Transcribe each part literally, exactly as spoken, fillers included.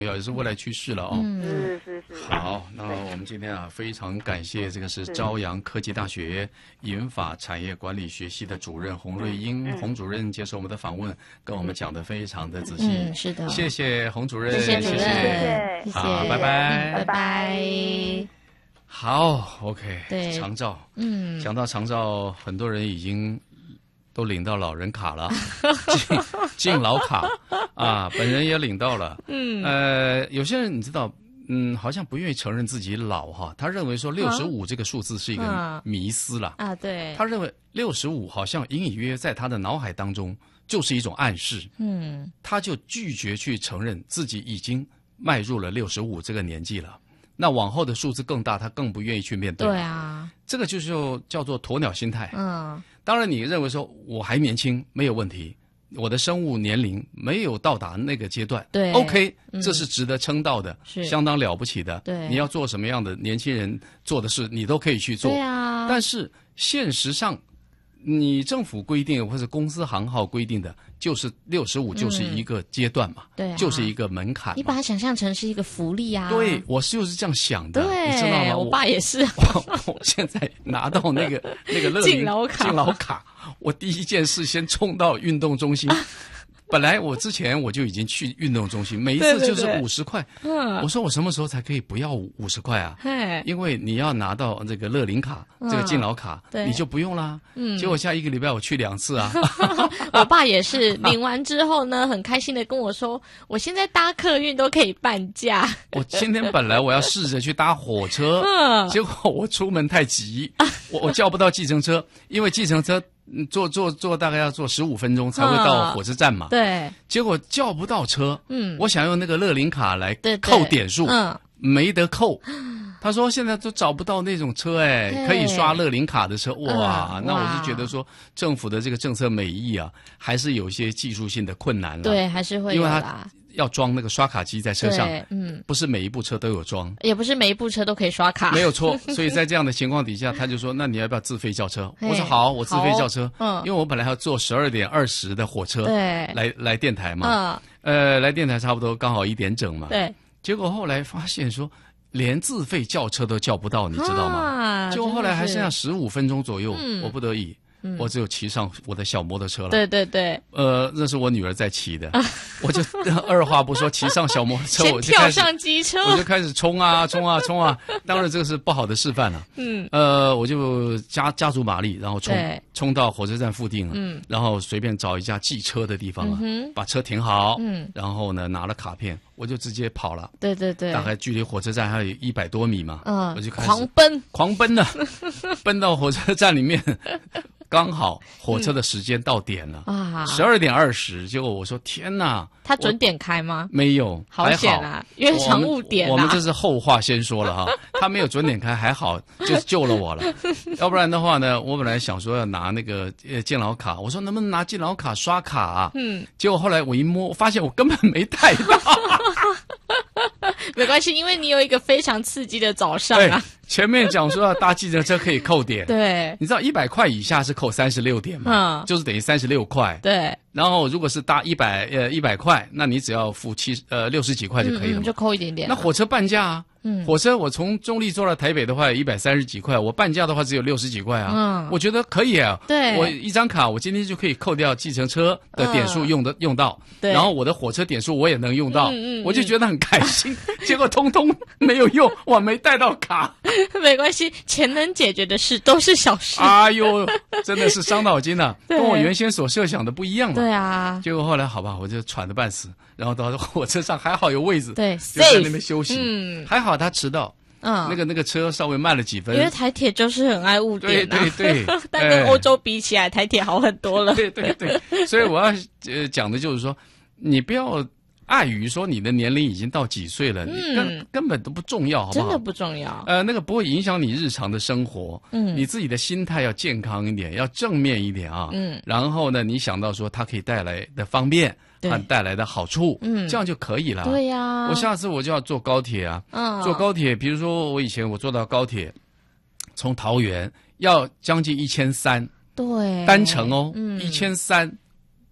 也是未来趋势了哦。 嗯， 是是是。 好，那我们今天啊非常感谢这个是朝阳科技大学银法产业管理学系的主任洪瑞英、 嗯、 洪主任接受我们的访问，跟我们讲的非常的仔细。 嗯，是的， 谢谢洪主任， 谢谢主任， 谢谢， 好，拜拜， 拜拜。 好 ，OK， 对， 长照， 嗯， 讲到长照，很多人已经都领到老人卡了，敬敬老卡啊，本人也领到了。嗯，呃，有些人你知道，嗯，好像不愿意承认自己老哈，他认为说六十五这个数字是一个迷思了啊，对， 他认为六十五好像隐隐约约在他的脑海当中就是一种暗示，嗯，他就拒绝去承认自己已经迈入了六十五这个年纪了。那往后的数字更大，他更不愿意去面对。 对啊， 这个就是叫做鸵鸟心态。 嗯， 当然你认为说我还年轻没有问题，我的生物年龄没有到达那个阶段， 对 ，OK， 嗯、 这是值得称道的， 是相当了不起的。 对， 你要做什么样的年轻人做的事，你都可以去做。 对啊， 但是现实上，你政府规定或者公司行号规定的，就是六十五就是一个阶段嘛， 嗯、对、啊， 就是一个门槛。 你把它想象成是一个福利啊。 对，我就是这样想的， 对， 你知道吗？ 我爸也是。 我, 我现在拿到那个那个乐敬老卡， 敬老卡，我第一件事先冲到运动中心。本来我之前我就已经去运动中心，每一次就是五十块。嗯，我说我什么时候才可以不要五十块啊？因为你要拿到这个乐龄卡，嗯、这个敬老卡，你就不用啦。嗯，结果下一个礼拜我去两次啊。 我爸也是领完之后呢，很开心的跟我说，我现在搭客运都可以半价。 我今天本来我要试着去搭火车，嗯、结果我出门太急，我我叫不到计程车，因为计程车。坐坐坐大概要坐十五分钟才会到火车站嘛， 嗯、对， 结果叫不到车，嗯，我想用那个乐龄卡来扣点数， 嗯， 没得扣。他说现在都找不到那种车哎，可以刷乐龄卡的车，哇，嗯、那我就觉得说政府的这个政策美意啊，还是有一些技术性的困难了， 对，还是会有啦。 要装那个刷卡机在车上， 嗯， 不是每一部车都有装， 也不是每一部车都可以刷卡， 没有错。所以在这样的情况底下，他就说：“那你要不要自费叫车？”我说：“好，我自费叫车。”嗯，因为我本来要坐十二点二十的火车， 对， 来来电台嘛，嗯，呃，来电台差不多刚好一点整嘛， 对。 结果后来发现说，连自费叫车都叫不到，你知道吗？ 啊、 结果后来还剩下十五分钟左右，嗯、我不得已。嗯、我只有骑上我的小摩托车了。 对对对， 呃，那是我女儿在骑的，啊、我就二话不说骑上小摩托车，我就跳上机车， 我就开始冲啊冲啊冲啊！当然这个是不好的示范了。嗯，呃，我就加加足马力，然后冲冲到火车站附近了。嗯，然后随便找一家寄车的地方啊，嗯、把车停好。嗯，然后呢拿了卡片，我就直接跑了。对对对，大概距离火车站还有一百多米嘛。嗯，我就开始狂奔， 狂奔了，奔到火车站里面。刚好火车的时间到点了啊，十二点二十。结果我说天哪， 他准点开吗？ 没有， 好险啊，因为常误点啊。 我们这是后话先说了哈，他没有准点开，还好就救了我了。要不然的话呢，我本来想说要拿那个呃健老卡，我说能不能拿健老卡刷卡啊？嗯，结果后来我一摸，我发现我根本没带到。 没关系，因为你有一个非常刺激的早上啊。 前面讲说要搭计程车可以扣点， 对， 你知道一百块以下是扣三十六点嘛，嗯，就是等于三十六块， 对。 然后如果是搭一百呃一百块，那你只要付七呃六十几块就可以了， 嗯嗯，就扣一点点。 那火车半价啊，嗯，火车我从中立坐到台北的话，一百三十几块，我半价的话只有六十几块啊，嗯，我觉得可以啊， 对， 我一张卡，我今天就可以扣掉计程车的点数用的、嗯、用到， 对， 然后我的火车点数我也能用到， 嗯嗯嗯， 我就觉得很开心。结果通通没有用，我没带到卡。 没关系，钱能解决的事都是小事。 哎呦，真的是伤脑筋啊，跟我原先所设想的不一样嘛。 对啊， 结果后来好吧，我就喘得半死，然后到火车上还好有位置， 对， 就在那边休息。 嗯， 还好他迟到。嗯，那个那个车稍微慢了几分， 因为台铁就是很爱误点啊。对对对， 但跟欧洲比起来，台铁好很多了。 对对对，所以我要呃讲的就是说，你不要碍于说你的年龄已经到几岁了，嗯、你根根本都不重要，好不好？ 真的不重要。 呃，那个不会影响你日常的生活。嗯，你自己的心态要健康一点，要正面一点啊。嗯，然后呢，你想到说它可以带来的方便。和带来的好处，嗯，这样就可以了。 对呀、啊， 我下次我就要坐高铁啊，嗯，坐高铁，比如说我以前我坐到高铁，从桃园要将近一千三， 对， 单程哦，一千三，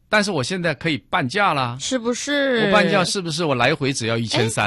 但是我现在可以半价啦， 是不是？ 我半价是不是我来回只要一千三？